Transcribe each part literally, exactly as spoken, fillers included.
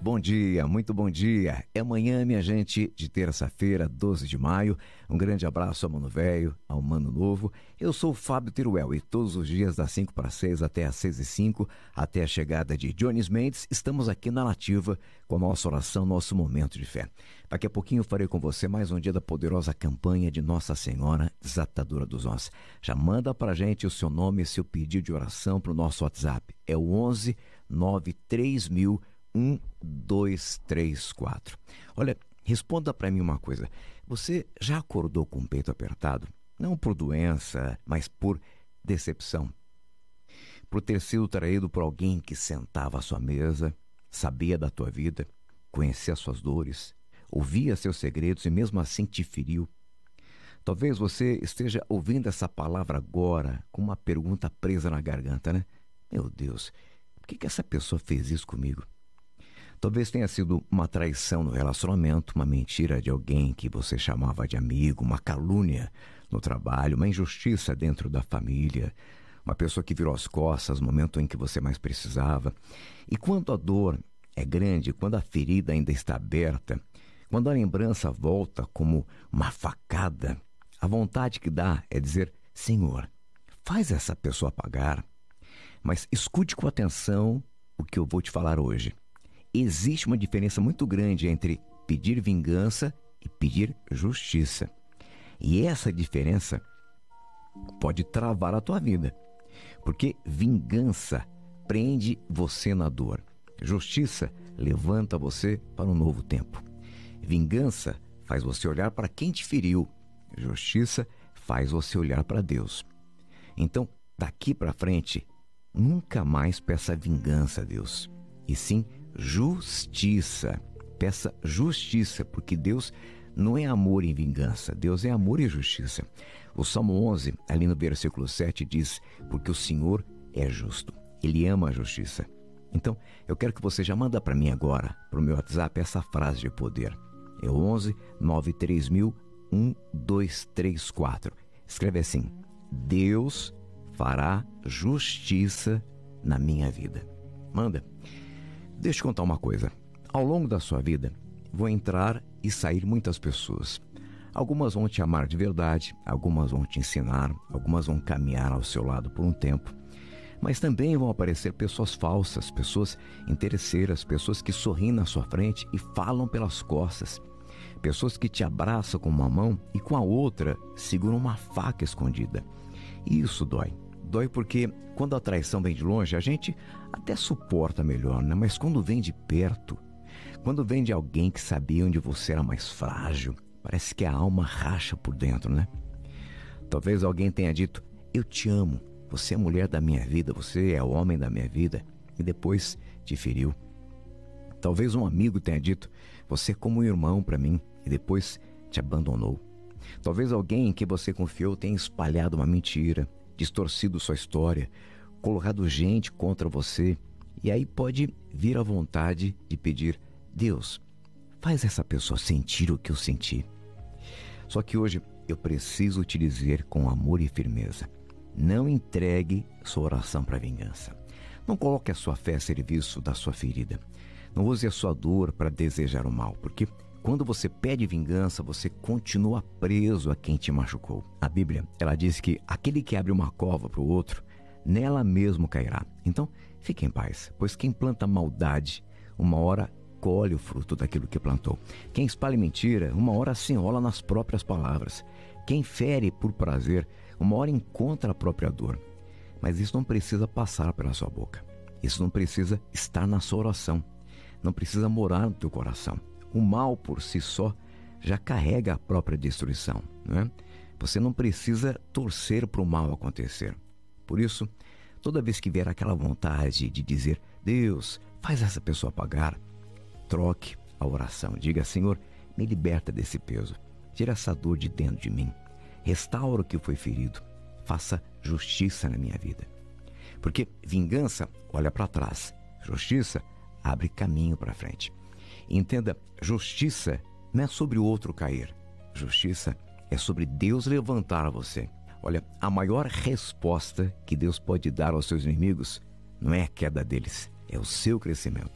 Bom dia, muito bom dia. É amanhã, minha gente, de terça-feira, doze de maio. Um grande abraço ao Mano Velho, ao Mano Novo. Eu sou o Fábio Teruel e todos os dias das cinco para seis até às seis e cinco, até a chegada de Jones Mendes, estamos aqui na Nativa com a nossa oração, nosso momento de fé. Daqui a pouquinho eu farei com você mais um dia da poderosa campanha de Nossa Senhora Desatadora dos Nós. Já manda pra gente o seu nome e seu pedido de oração pro nosso WhatsApp. É o onze nove três mil um dois três quatro. Olha, responda para mim uma coisa. Você já acordou com o peito apertado? Não por doença, mas por decepção. Por ter sido traído por alguém que sentava à sua mesa, sabia da tua vida, conhecia suas dores, ouvia seus segredos e mesmo assim te feriu. Talvez você esteja ouvindo essa palavra agora com uma pergunta presa na garganta, né? Meu Deus, por que que essa pessoa fez isso comigo? Talvez tenha sido uma traição no relacionamento, uma mentira de alguém que você chamava de amigo, uma calúnia no trabalho, uma injustiça dentro da família, uma pessoa que virou as costas no momento em que você mais precisava. E quando a dor é grande, quando a ferida ainda está aberta, quando a lembrança volta como uma facada, a vontade que dá é dizer: Senhor, faz essa pessoa pagar. Mas escute com atenção o que eu vou te falar hoje. Existe uma diferença muito grande entre pedir vingança e pedir justiça. E essa diferença pode travar a tua vida. Porque vingança prende você na dor. Justiça levanta você para um novo tempo. Vingança faz você olhar para quem te feriu. Justiça faz você olhar para Deus. Então, daqui para frente, nunca mais peça vingança a Deus. E sim, justiça. Peça justiça, porque Deus não é amor e vingança. Deus é amor e justiça. O Salmo onze, ali no versículo sete, diz: porque o Senhor é justo. Ele ama a justiça. Então, eu quero que você já manda para mim agora, para o meu WhatsApp, essa frase de poder. É o onze nove três mil um dois três quatro. Escreve assim: Deus fará justiça na minha vida. Manda. Deixa eu contar uma coisa. Ao longo da sua vida, vão entrar e sair muitas pessoas. Algumas vão te amar de verdade, algumas vão te ensinar, algumas vão caminhar ao seu lado por um tempo. Mas também vão aparecer pessoas falsas, pessoas interesseiras, pessoas que sorriem na sua frente e falam pelas costas. Pessoas que te abraçam com uma mão e com a outra seguram uma faca escondida. E isso dói. Dói porque quando a traição vem de longe, a gente até suporta melhor, né? Mas quando vem de perto, quando vem de alguém que sabia onde você era mais frágil, parece que a alma racha por dentro, né? Talvez alguém tenha dito: eu te amo, você é a mulher da minha vida, você é o homem da minha vida, e depois te feriu. Talvez um amigo tenha dito: você é como um irmão para mim, e depois te abandonou. Talvez alguém em que você confiou tenha espalhado uma mentira, distorcido sua história, colocado gente contra você, e aí pode vir a vontade de pedir: Deus, faz essa pessoa sentir o que eu senti. Só que hoje eu preciso te dizer com amor e firmeza: não entregue sua oração para vingança. Não coloque a sua fé a serviço da sua ferida. Não use a sua dor para desejar o mal, porque quando você pede vingança, você continua preso a quem te machucou. A Bíblia, ela diz que aquele que abre uma cova para o outro, nela mesmo cairá. Então, fique em paz, pois quem planta maldade, uma hora colhe o fruto daquilo que plantou. Quem espalha mentira, uma hora se enrola nas próprias palavras. Quem fere por prazer, uma hora encontra a própria dor. Mas isso não precisa passar pela sua boca. Isso não precisa estar na sua oração. Não precisa morar no teu coração. O mal por si só já carrega a própria destruição, não é? Você não precisa torcer para o mal acontecer. Por isso, toda vez que vier aquela vontade de dizer: Deus, faz essa pessoa pagar, troque a oração. Diga: Senhor, me liberta desse peso. Tira essa dor de dentro de mim. Restaura o que foi ferido. Faça justiça na minha vida. Porque vingança olha para trás. Justiça abre caminho para frente. Entenda, justiça não é sobre o outro cair. Justiça é sobre Deus levantar você. Olha, a maior resposta que Deus pode dar aos seus inimigos não é a queda deles, é o seu crescimento.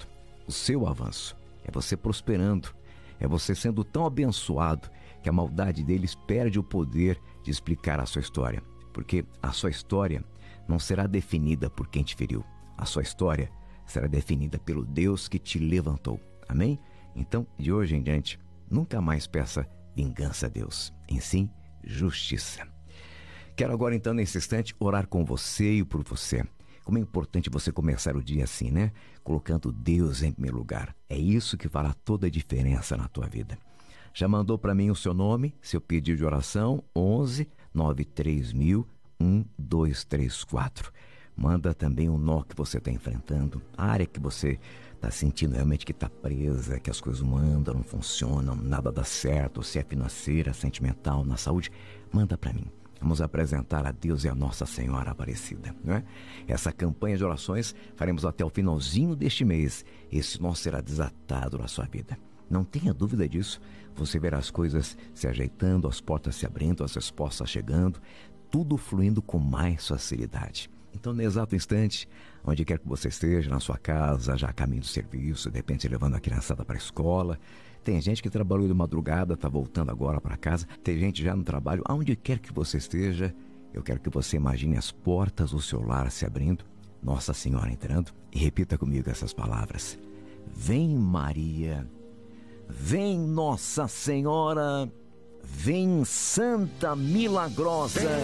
o seu avanço, é você prosperando, é você sendo tão abençoado que a maldade deles perde o poder de explicar a sua história, porque a sua história não será definida por quem te feriu, a sua história será definida pelo Deus que te levantou. Amém? Então, de hoje em diante, nunca mais peça vingança a Deus, em sim, justiça. Quero agora, então, nesse instante, orar com você e por você. Como é importante você começar o dia assim, né? Colocando Deus em primeiro lugar. É isso que fará toda a diferença na tua vida. Já mandou para mim o seu nome, seu pedido de oração? onze nove três mil, um dois três quatro. Manda também o nó que você está enfrentando, a área que você está sentindo realmente que está presa, que as coisas não andam, não funcionam, nada dá certo, se é financeira, sentimental, na saúde. Manda para mim. Vamos apresentar a Deus e a Nossa Senhora Aparecida, não é? Essa campanha de orações faremos até o finalzinho deste mês. Esse nó será desatado na sua vida. Não tenha dúvida disso. Você verá as coisas se ajeitando, as portas se abrindo, as respostas chegando, tudo fluindo com mais facilidade. Então, no exato instante, onde quer que você esteja, na sua casa, já a caminho do serviço, de repente levando a criançada para a escola. Tem gente que trabalhou de madrugada, está voltando agora para casa. Tem gente já no trabalho. Aonde quer que você esteja, eu quero que você imagine as portas do seu lar se abrindo, Nossa Senhora entrando, e repita comigo essas palavras. Vem Maria, vem Nossa Senhora, vem Santa Milagrosa.